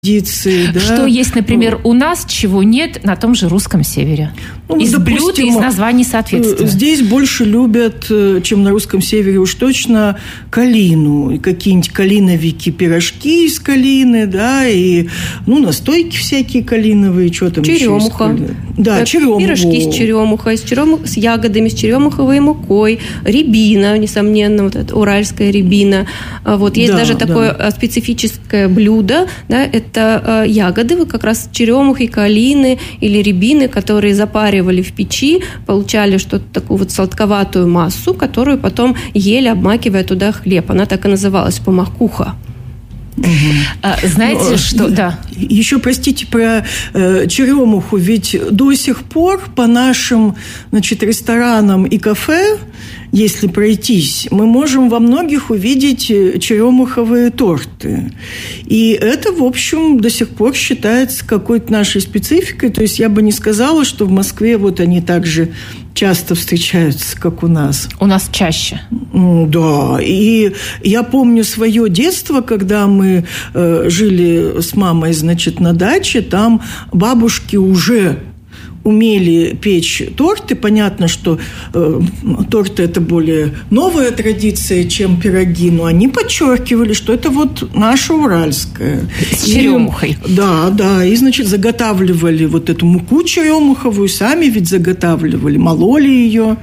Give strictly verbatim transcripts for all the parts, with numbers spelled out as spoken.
традиции. Да? Что есть, например, у нас, чего нет на том же русском севере? Ну, из допустим, блюд и из названий соответственно. Здесь больше любят, чем на русском севере, уж точно калину. И какие-нибудь калиновики, пирожки из калины, да, и ну, настойки всякие калиновые, что там черемуха. еще из Да, черемуха. Пирожки с черемухой, с, черемух, с ягодами, с черемуховой мукой, рябина, несомненно, вот эта уральская рябина. Вот, есть да, даже да. такое специфическое блюдо, да, это ягоды, вот как раз черемухи, калины или рябины, которые запаривали в печи, получали что-то такую вот сладковатую массу, которую потом ели, обмакивая туда хлеб. Она так и называлась – помакуха. Угу. А, знаете, Но, что... Да. Еще, простите, про э, черемуху. Ведь до сих пор по нашим, значит, ресторанам и кафе, если пройтись, мы можем во многих увидеть черемуховые торты. И это, в общем, до сих пор считается какой-то нашей спецификой. То есть я бы не сказала, что в Москве вот они так же часто встречаются, как у нас. У нас чаще. Да. И я помню свое детство, когда мы э, жили с мамой, значит, на даче, там бабушки уже умели печь торты. Понятно, что э, торты – это более новая традиция, чем пироги, но они подчеркивали, что это вот наша уральская. С черемухой. И, да, да. И, значит, заготавливали вот эту муку черемуховую, сами ведь заготавливали, мололи ее.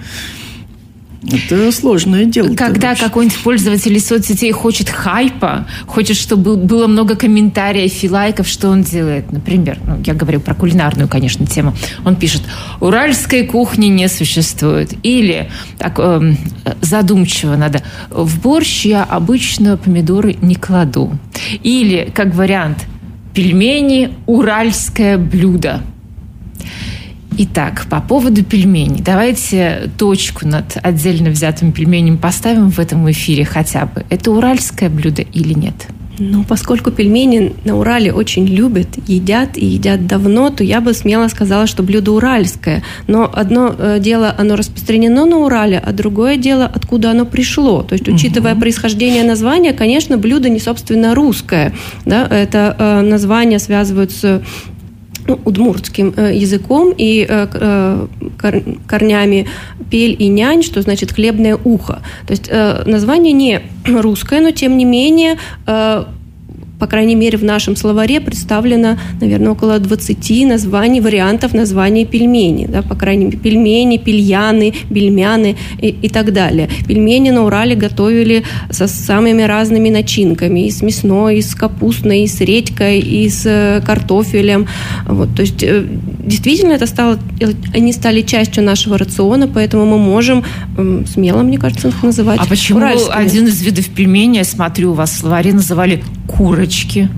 Это сложное дело. Когда какой-нибудь пользователь из соцсетей хочет хайпа, хочет, чтобы было много комментариев и лайков, что он делает? Например, ну, я говорю про кулинарную, конечно, тему. Он пишет: «Уральской кухни не существует». Или так э, задумчиво надо: «В борщ я обычно помидоры не кладу». Или, как вариант, «Пельмени – уральское блюдо». Итак, по поводу пельменей. Давайте точку над отдельно взятым пельменем поставим в этом эфире хотя бы. Это уральское блюдо или нет? Ну, поскольку пельмени на Урале очень любят, едят и едят давно, то я бы смело сказала, что блюдо уральское. Но одно дело, оно распространено на Урале, а другое дело, откуда оно пришло. То есть, учитывая угу. происхождение названия, конечно, блюдо не собственно русское. Да? Это э, название связывают с удмуртским языком и корнями пель и нянь, что значит хлебное ухо. То есть название не русское, но тем не менее, по крайней мере, в нашем словаре представлено, наверное, около двадцати названий, вариантов названий пельменей. Да, по крайней мере, пельмени, пельяны, бельмяны и, и так далее. Пельмени на Урале готовили со самыми разными начинками. И с мясной, и с капустной, и с редькой, и с картофелем. Вот, то есть, действительно, это стало, они стали частью нашего рациона, поэтому мы можем смело, мне кажется, их называть. А почему уральскими. Один из видов пельменей, я смотрю, у вас в словаре называли курочки?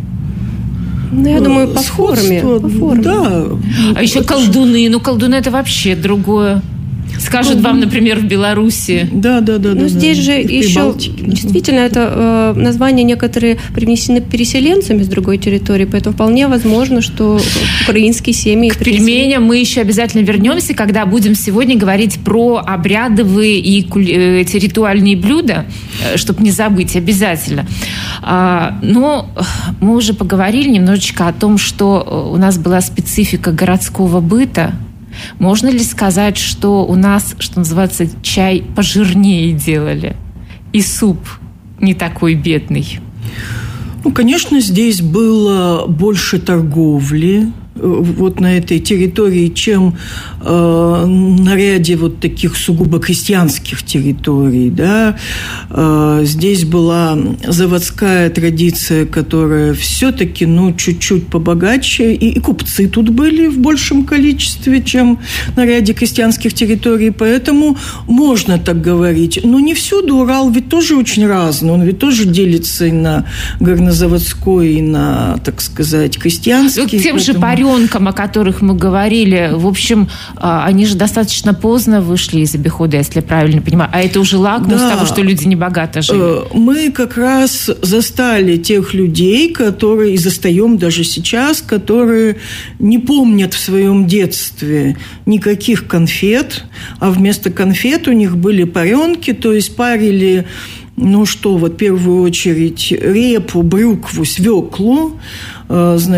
Ну, я думаю, по форме, по форме. Да. А еще колдуны. Ну, колдуны – это вообще другое. Скажут ну, вам, например, в Беларуси. Да, да, да. Ну, да, здесь да. же еще действительно это э, названия некоторые привнесены переселенцами с другой территории, поэтому вполне возможно, что украинские семьи... К пельменям мы еще обязательно вернемся, когда будем сегодня говорить про обрядовые и эти ритуальные блюда, чтобы не забыть обязательно. А, но мы уже поговорили немножечко о том, что у нас была специфика городского быта. Можно ли сказать, что у нас, что называется, чай пожирнее делали? И суп не такой бедный? Ну, конечно, здесь было больше торговли вот на этой территории, чем э, на ряде вот таких сугубо крестьянских территорий, да. Э, здесь была заводская традиция, которая все-таки, ну, чуть-чуть побогаче, и, и купцы тут были в большем количестве, чем на ряде крестьянских территорий, поэтому можно так говорить. Но не всюду Урал ведь тоже очень разный, он ведь тоже делится и на горнозаводской, и на, так сказать, крестьянский. Ну, тем же паренкам, о которых мы говорили, в общем, они же достаточно поздно вышли из обихода, если я правильно понимаю. А это уже лакмус да. того, что люди небогато жили. Мы как раз застали тех людей, которые, и застаем даже сейчас, которые не помнят в своем детстве никаких конфет, а вместо конфет у них были паренки, то есть парили... Ну что, вот в первую очередь репу, брюкву, свеклу, значит,